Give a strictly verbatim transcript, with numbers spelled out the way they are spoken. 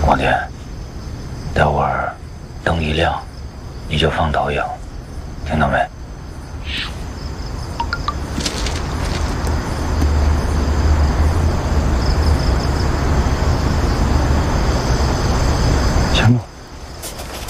广天，待会儿灯一亮，你就放倒影，听到没？